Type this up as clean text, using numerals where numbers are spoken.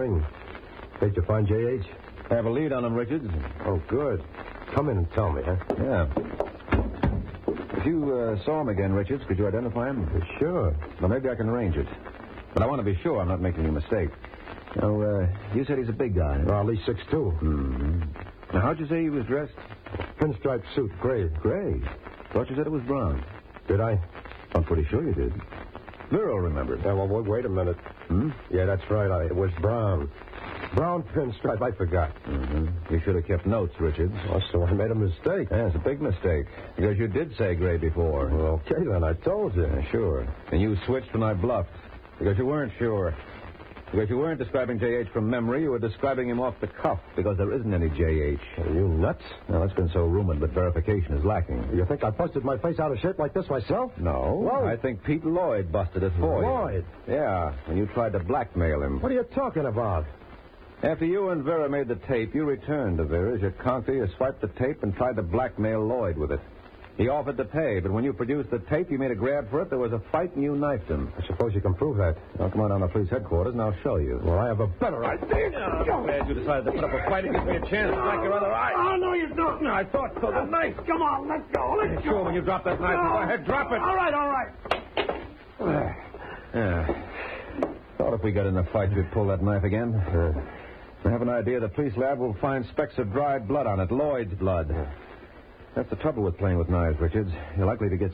morning. Did you find J.H.? I have a lead on him, Richards. Oh, good. Come in and tell me, huh? Yeah. If you saw him again, Richards, could you identify him? Sure. Well, maybe I can arrange it. But I want to be sure I'm not making a mistake. You said he's a big guy. Well, at least 6'2". Mm-hmm. Now, how'd you say he was dressed? Pinstripe suit, gray. Gray? Thought you said it was brown. Did I? I'm pretty sure you did. Vero remembered. Yeah, well, wait a minute. Yeah, that's right. It was brown. Brown pinstripe. I forgot. You should have kept notes, Richards. Oh, so I made a mistake. Yeah, it's a big mistake. Because you did say gray before. Well, okay, then. I told you. Yeah, sure. And you switched when I bluffed. Because you weren't sure. Because you weren't describing J.H. from memory. You were describing him off the cuff. Because there isn't any J.H. Are you nuts? Now, that's been so rumored, but verification is lacking. You think I busted my face out of shape like this myself? No. Whoa. I think Pete Lloyd busted it for you. Lloyd? Yeah, and you tried to blackmail him. What are you talking about? After you and Vera made the tape, you returned to Vera's. You conked her, you swiped the tape, and tried to blackmail Lloyd with it. He offered to pay, but when you produced the tape, you made a grab for it, there was a fight, and you knifed him. I suppose you can prove that. Now, come on down to police headquarters, and I'll show you. Well, I have a better idea. I'm glad you decided to put up a fight and give me a chance to black your other eye. Oh, no, you don't. No, I thought so. The knife. Come on, let's go. Let's go. Sure, when you drop that knife, go ahead, drop it. All right. Yeah. Thought if we got in a fight, you'd pull that knife again. I have an idea the police lab will find specks of dried blood on it, Lloyd's blood. That's the trouble with playing with knives, Richards. You're likely to get